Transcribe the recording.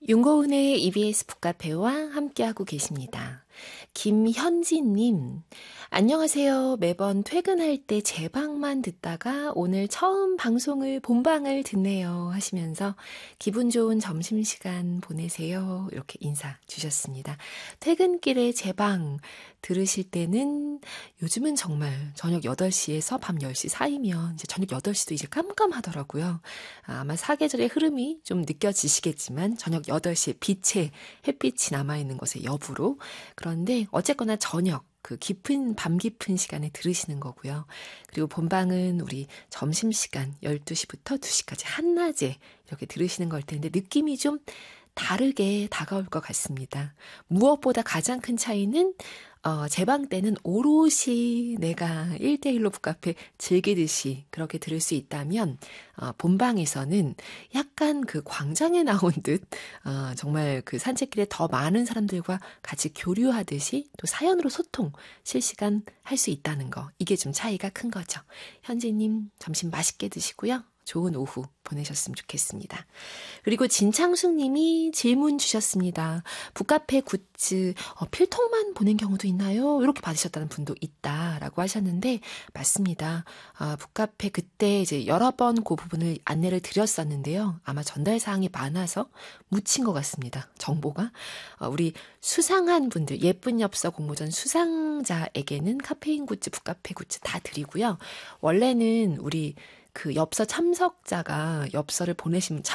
윤고은의 EBS 북카페와 함께하고 계십니다. 김현진님, 안녕하세요. 매번 퇴근할 때 제 방만 듣다가 오늘 처음 본방을 듣네요 하시면서 기분 좋은 점심시간 보내세요. 이렇게 인사 주셨습니다. 퇴근길에 제 방 들으실 때는 요즘은 정말 저녁 8시에서 밤 10시 사이면 이제 저녁 8시도 이제 깜깜하더라고요. 아마 사계절의 흐름이 좀 느껴지시겠지만 저녁 8시에 햇빛이 남아있는 것의 여부로. 그런데 어쨌거나 저녁, 밤 깊은 시간에 들으시는 거고요. 그리고 본방은 우리 점심시간 12시부터 2시까지 한낮에 이렇게 들으시는 걸 텐데 느낌이 좀 다르게 다가올 것 같습니다. 무엇보다 가장 큰 차이는 제 방 때는 오롯이 내가 1대1로 북카페 즐기듯이 그렇게 들을 수 있다면 본방에서는 약간 그 광장에 나온 듯 정말 그 산책길에 더 많은 사람들과 같이 교류하듯이 또 사연으로 실시간 할 수 있다는 거. 이게 좀 차이가 큰 거죠. 현지님 점심 맛있게 드시고요. 좋은 오후 보내셨으면 좋겠습니다. 그리고 진창숙 님이 질문 주셨습니다. 북카페 굿즈 필통만 보낸 경우도 있나요? 이렇게 받으셨다는 분도 있다라고 하셨는데 맞습니다. 북카페 그때 이제 여러 번 그 부분을 안내를 드렸었는데요. 아마 전달 사항이 많아서 묻힌 것 같습니다. 정보가. 우리 수상한 분들, 예쁜 엽서 공모전 수상자에게는 카페인 굿즈, 북카페 굿즈 다 드리고요. 원래는 우리 그 엽서 참석자가 엽서를 보내시면